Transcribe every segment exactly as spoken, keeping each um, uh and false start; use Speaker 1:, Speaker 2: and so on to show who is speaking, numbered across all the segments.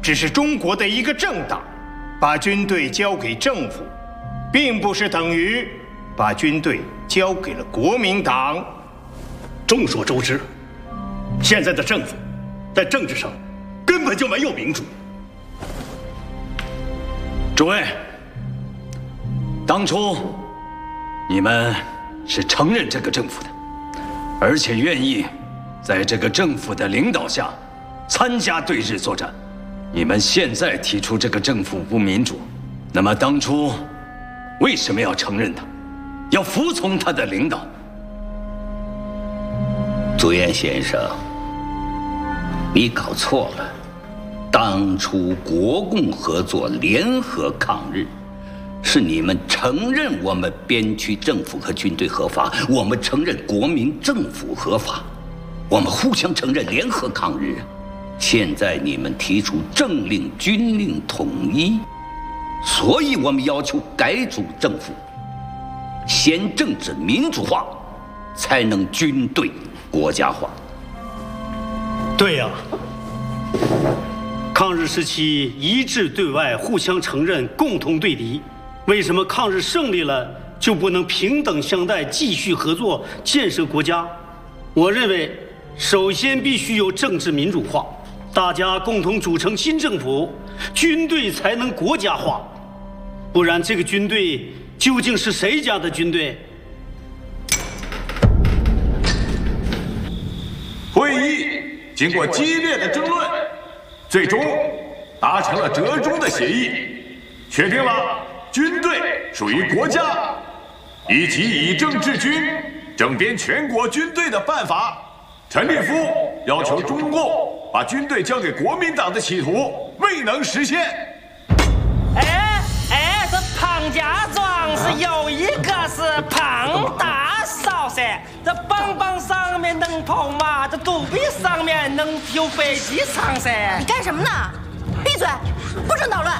Speaker 1: 只是中国的一个政党，把军队交给政府，并不是等于把军队交给了国民党。
Speaker 2: 众所周知，现在的政府在政治上根本就没有民主。诸位，当初你们是承认这个政府的，而且愿意在这个政府的领导下参加对日作战。你们现在提出这个政府不民主，那么当初为什么要承认它，要服从他的领导？
Speaker 3: 朱颜先生，你搞错了。当初国共合作联合抗日，是你们承认我们边区政府和军队合法，我们承认国民政府合法，我们互相承认联合抗日。现在你们提出政令军令统一，所以我们要求改组政府，先政治民主化，才能军队国家化。
Speaker 2: 对呀、啊，抗日时期一致对外，互相承认，共同对敌。为什么抗日胜利了就不能平等相待，继续合作建设国家？我认为，首先必须有政治民主化，大家共同组成新政府，军队才能国家化。不然，这个军队究竟是谁家的军队？
Speaker 4: 会议经过激烈的争论，最终达成了折中的协议，确定了军队属于国家，以及以政治军、整编全国军队的办法。陈立夫要求中共把军队交给国民党的企图未能实现。
Speaker 5: 哎哎，这庞家庄是有一个是庞大少噻，这棒棒上面能跑马，这肚皮上面能有飞机场噻。
Speaker 6: 你干什么呢？闭嘴，不准捣乱！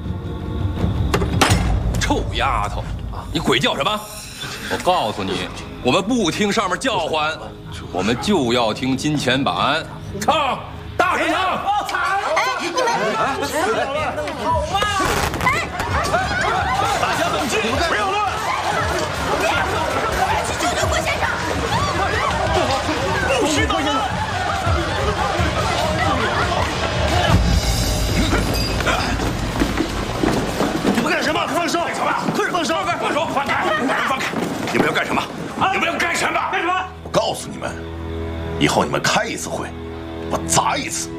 Speaker 7: 臭丫头，你鬼叫什么？我告诉你，我们不听上面叫唤，我们就要听金钱板，唱，大声唱！
Speaker 5: 我唱！
Speaker 6: 哎，你们
Speaker 5: 好吗？
Speaker 6: 哎，
Speaker 4: 大家冷静，不要乱！
Speaker 6: 去救救郭先生！
Speaker 4: 不许捣乱！
Speaker 2: 你们干什么？放手！
Speaker 4: 干什么？
Speaker 2: 快点放手！
Speaker 4: 放手！放开！把人放开！你们要干什么？你们要干什么？
Speaker 2: 干什么？
Speaker 4: 我告诉你们，以后你们开一次会，我砸一次。